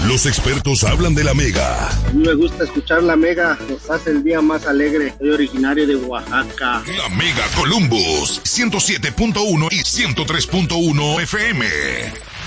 Los expertos hablan de la Mega. A mí me gusta escuchar la Mega, nos hace el día más alegre. Soy originario de Oaxaca. La Mega Columbus, 107.1 y 103.1 FM.